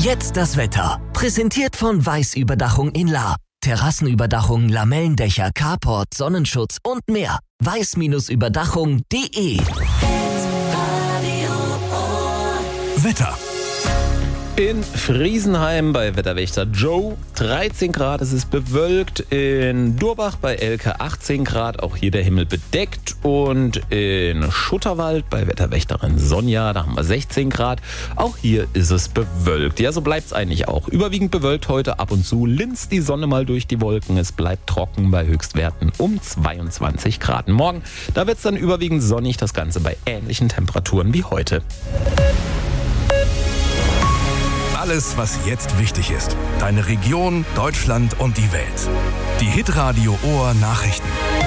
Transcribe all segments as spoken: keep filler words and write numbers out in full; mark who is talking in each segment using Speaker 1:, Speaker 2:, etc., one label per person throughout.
Speaker 1: Jetzt das Wetter. Präsentiert von Weiß Überdachung in Lahr. Terrassenüberdachung, Lamellendächer, Carport, Sonnenschutz und mehr. weiß Überdachung punkt de.
Speaker 2: Wetter.
Speaker 3: In Friesenheim bei Wetterwächter Joe dreizehn Grad, es ist bewölkt. In Durbach bei Elke achtzehn Grad, auch hier der Himmel bedeckt. Und in Schutterwald bei Wetterwächterin Sonja, da haben wir sechzehn Grad. Auch hier ist es bewölkt. Ja, so bleibt es eigentlich auch. Überwiegend bewölkt heute, ab und zu linst die Sonne mal durch die Wolken. Es bleibt trocken bei Höchstwerten um zweiundzwanzig Grad. Morgen, da wird es dann überwiegend sonnig, das Ganze bei ähnlichen Temperaturen wie heute.
Speaker 2: Alles, was jetzt wichtig ist. Deine Region, Deutschland und die Welt. Die Hitradio Ohr Nachrichten.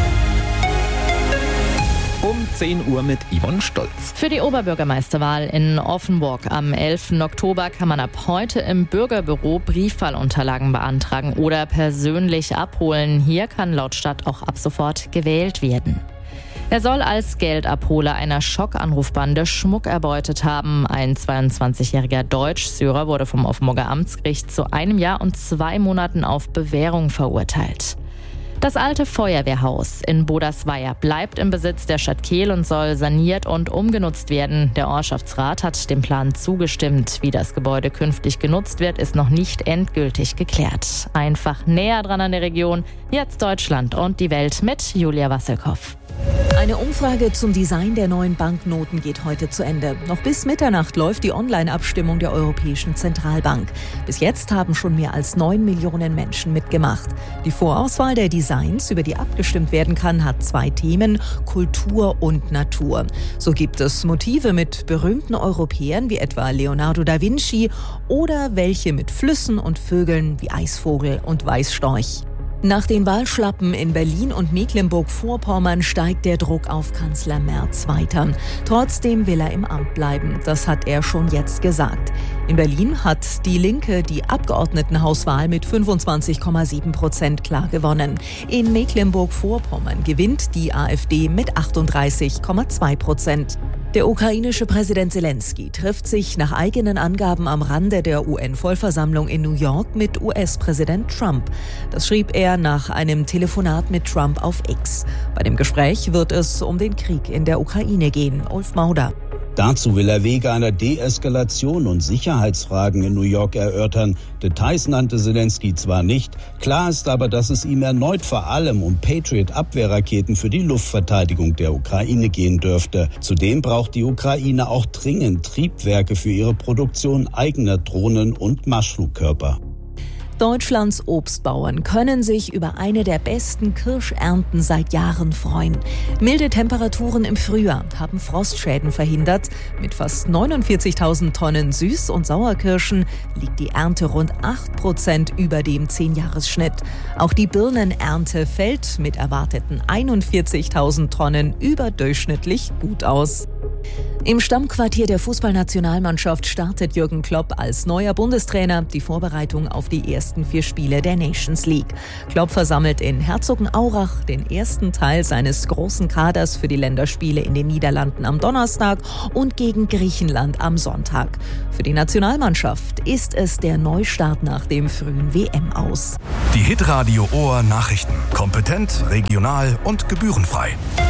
Speaker 3: Um zehn Uhr mit Yvonne Stolz.
Speaker 4: Für die Oberbürgermeisterwahl in Offenburg am elften Oktober kann man ab heute im Bürgerbüro Briefwahlunterlagen beantragen oder persönlich abholen. Hier kann laut Stadt auch ab sofort gewählt werden. Er soll als Geldabholer einer Schockanrufbande Schmuck erbeutet haben. Ein zweiundzwanzigjähriger Deutsch-Syrer wurde vom Offenburger Amtsgericht zu einem Jahr und zwei Monaten auf Bewährung verurteilt. Das alte Feuerwehrhaus in Bodersweier bleibt im Besitz der Stadt Kehl und soll saniert und umgenutzt werden. Der Ortschaftsrat hat dem Plan zugestimmt. Wie das Gebäude künftig genutzt wird, ist noch nicht endgültig geklärt. Einfach näher dran an der Region. Jetzt Deutschland und die Welt mit Julia Wasselkow.
Speaker 5: Eine Umfrage zum Design der neuen Banknoten geht heute zu Ende. Noch bis Mitternacht läuft die Online-Abstimmung der Europäischen Zentralbank. Bis jetzt haben schon mehr als neun Millionen Menschen mitgemacht. Die Vorauswahl der Designs, über die abgestimmt werden kann, hat zwei Themen: Kultur und Natur. So gibt es Motive mit berühmten Europäern wie etwa Leonardo da Vinci oder welche mit Flüssen und Vögeln wie Eisvogel und Weißstorch. Nach den Wahlschlappen in Berlin und Mecklenburg-Vorpommern steigt der Druck auf Kanzler Merz weiter. Trotzdem will er im Amt bleiben. Das hat er schon jetzt gesagt. In Berlin hat die Linke die Abgeordnetenhauswahl mit fünfundzwanzig Komma sieben Prozent klar gewonnen. In Mecklenburg-Vorpommern gewinnt die AfD mit achtunddreißig Komma zwei Prozent. Der ukrainische Präsident Zelensky trifft sich nach eigenen Angaben am Rande der U N-Vollversammlung in New York mit U S-Präsident Trump. Das schrieb er nach einem Telefonat mit Trump auf X. Bei dem Gespräch wird es um den Krieg in der Ukraine gehen. Ulf Mauder.
Speaker 6: Dazu will er Wege einer Deeskalation und Sicherheitsfragen in New York erörtern. Details nannte Zelensky zwar nicht, klar ist aber, dass es ihm erneut vor allem um Patriot-Abwehrraketen für die Luftverteidigung der Ukraine gehen dürfte. Zudem braucht die Ukraine auch dringend Triebwerke für ihre Produktion eigener Drohnen und Marschflugkörper.
Speaker 5: Deutschlands Obstbauern können sich über eine der besten Kirschernten seit Jahren freuen. Milde Temperaturen im Frühjahr haben Frostschäden verhindert. Mit fast neunundvierzigtausend Tonnen Süß- und Sauerkirschen liegt die Ernte rund acht Prozent über dem zehn-Jahres-Schnitt. Auch die Birnenernte fällt mit erwarteten einundvierzigtausend Tonnen überdurchschnittlich gut aus. Im Stammquartier der Fußballnationalmannschaft startet Jürgen Klopp als neuer Bundestrainer die Vorbereitung auf die ersten vier Spiele der Nations League. Klopp versammelt in Herzogenaurach den ersten Teil seines großen Kaders für die Länderspiele in den Niederlanden am Donnerstag und gegen Griechenland am Sonntag. Für die Nationalmannschaft ist es der Neustart nach dem frühen W M-Aus.
Speaker 2: Die Hitradio Ohr Nachrichten. Kompetent, regional und gebührenfrei.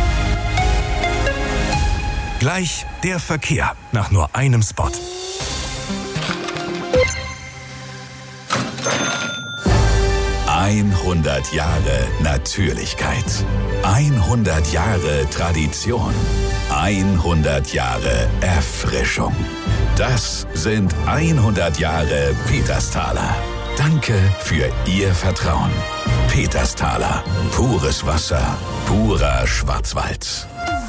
Speaker 2: Gleich der Verkehr nach nur einem Spot.
Speaker 7: hundert Jahre Natürlichkeit. hundert Jahre Tradition. hundert Jahre Erfrischung. Das sind hundert Jahre Petersthaler. Danke für Ihr Vertrauen. Petersthaler. Pures Wasser. Purer Schwarzwald.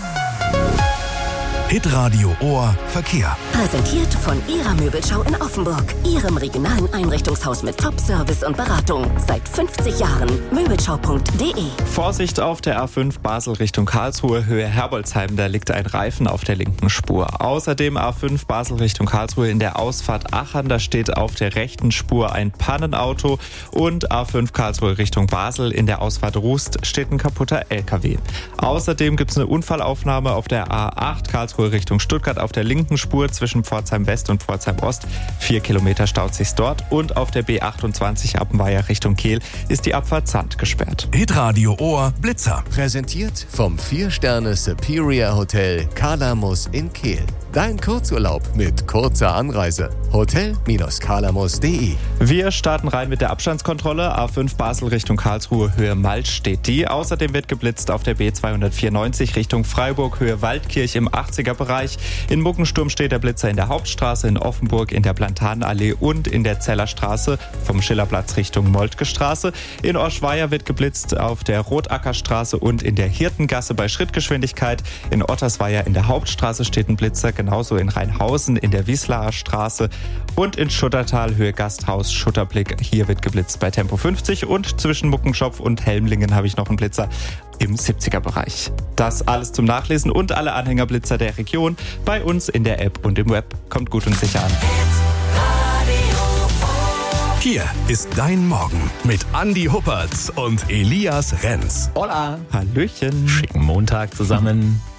Speaker 2: Hitradio Ohr Verkehr.
Speaker 8: Präsentiert von Ihrer Möbelschau in Offenburg. Ihrem regionalen Einrichtungshaus mit Top-Service und Beratung. Seit fünfzig Jahren. Möbelschau punkt de.
Speaker 9: Vorsicht auf der A fünf Basel Richtung Karlsruhe, Höhe Herbolzheim. Da liegt ein Reifen auf der linken Spur. Außerdem A fünf Basel Richtung Karlsruhe in der Ausfahrt Achern. Da steht auf der rechten Spur ein Pannenauto. Und A fünf Karlsruhe Richtung Basel in der Ausfahrt Rust steht ein kaputter L K W. Außerdem gibt es eine Unfallaufnahme auf der A acht Karlsruhe Karlsruhe Richtung Stuttgart auf der linken Spur zwischen Pforzheim West und Pforzheim Ost. Vier Kilometer staut sich's dort. Und auf der B achtundzwanzig Appenweier Richtung Kehl ist die Abfahrt Zand gesperrt.
Speaker 2: Hitradio Ohr Blitzer.
Speaker 10: Präsentiert vom vier Sterne Superior Hotel Kalamus in Kehl. Dein Kurzurlaub mit kurzer Anreise. hotel Bindestrich kalamus punkt de.
Speaker 9: Wir starten rein mit der Abstandskontrolle. A fünf Basel Richtung Karlsruhe, Höhe Malz steht die. Außerdem wird geblitzt auf der B zweihundertvierundneunzig Richtung Freiburg, Höhe Waldkirch im achtziger Bereich. In Muckensturm steht der Blitzer in der Hauptstraße, in Offenburg, in der Plantanallee und in der Zellerstraße vom Schillerplatz Richtung Moltke Straße. In Oschweier wird geblitzt auf der Rotackerstraße und in der Hirtengasse bei Schrittgeschwindigkeit. In Ottersweier in der Hauptstraße steht ein Blitzer, genauso in Rheinhausen in der Wieslaer Straße und in Schuttertal Höhe Gasthaus Schutterblick. Hier wird geblitzt bei Tempo fünfzig und zwischen Muckenschopf und Helmlingen habe ich noch einen Blitzer im siebziger Bereich. Das alles zum Nachlesen und alle Anhängerblitzer der Region bei uns in der App und im Web. Kommt gut und sicher an.
Speaker 2: Hier ist dein Morgen mit Andi Huppertz und Elias Renz.
Speaker 3: Hola.
Speaker 9: Hallöchen.
Speaker 3: Schicken Montag zusammen.